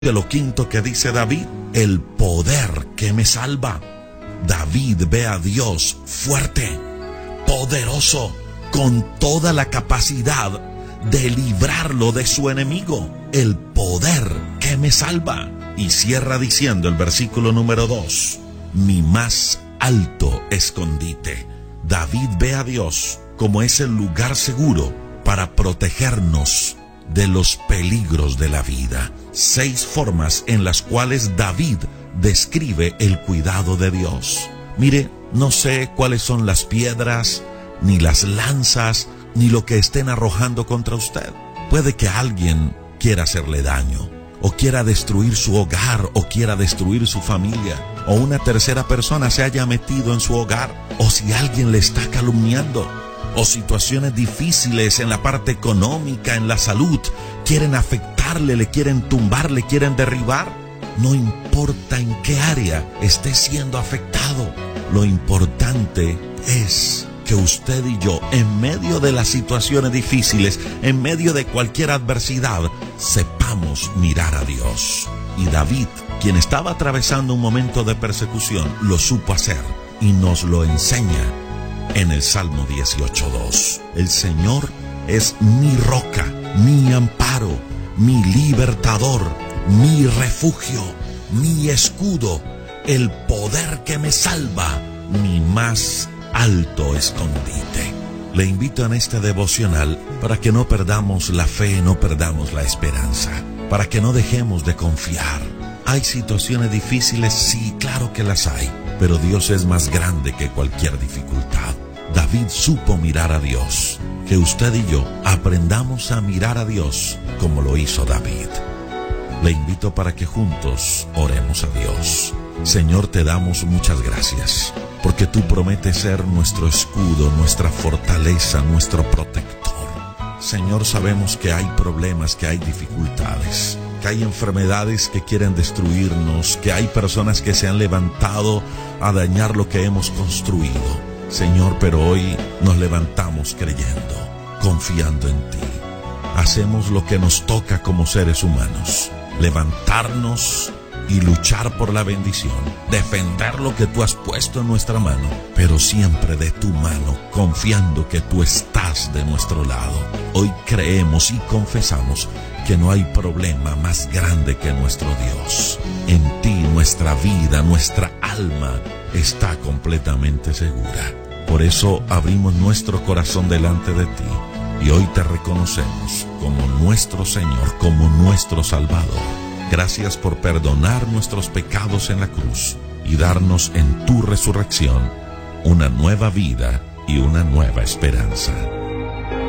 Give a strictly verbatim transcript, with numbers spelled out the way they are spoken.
De lo quinto que dice David, el poder que me salva. David ve a Dios fuerte, poderoso, con toda la capacidad de librarlo de su enemigo. El poder que me salva. Y cierra diciendo el versículo número dos, mi más alto escondite. David ve a Dios como ese lugar seguro para protegernos de los peligros de la vida. Seis formas en las cuales David describe el cuidado de Dios. Mire, no sé cuáles son las piedras, ni las lanzas, ni lo que estén arrojando contra usted. Puede que alguien quiera hacerle daño, o quiera destruir su hogar, o quiera destruir su familia, o una tercera persona se haya metido en su hogar, o si alguien le está calumniando, o situaciones difíciles en la parte económica, en la salud, quieren afectarle, le quieren tumbar, le quieren derribar. No importa en qué área esté siendo afectado, lo importante es que usted y yo, en medio de las situaciones difíciles, en medio de cualquier adversidad, sepamos mirar a Dios. Y David, quien estaba atravesando un momento de persecución, lo supo hacer y nos lo enseña en el Salmo dieciocho dos. El Señor es mi roca, mi amparo, mi libertador, mi refugio, mi escudo, el poder que me salva, mi más alto escondite. Le invito en este devocional para que no perdamos la fe, no perdamos la esperanza, para que no dejemos de confiar. ¿Hay situaciones difíciles? Sí, claro que las hay, pero Dios es más grande que cualquier dificultad. David supo mirar a Dios. Que usted y yo aprendamos a mirar a Dios como lo hizo David. Le invito para que juntos oremos a Dios. Señor, te damos muchas gracias, porque tú prometes ser nuestro escudo, nuestra fortaleza, nuestro protector. Señor, sabemos que hay problemas, que hay dificultades, que hay enfermedades que quieren destruirnos, que hay personas que se han levantado a dañar lo que hemos construido. Señor, pero hoy nos levantamos creyendo, confiando en ti. Hacemos lo que nos toca como seres humanos, levantarnos y luchar por la bendición, defender lo que tú has puesto en nuestra mano, pero siempre de tu mano, confiando que tú estás de nuestro lado. Hoy creemos y confesamos que no hay problema más grande que nuestro Dios. En ti nuestra vida, nuestra alma está completamente segura. Por eso abrimos nuestro corazón delante de ti y hoy te reconocemos como nuestro Señor, como nuestro Salvador. Gracias por perdonar nuestros pecados en la cruz y darnos en tu resurrección una nueva vida y una nueva esperanza.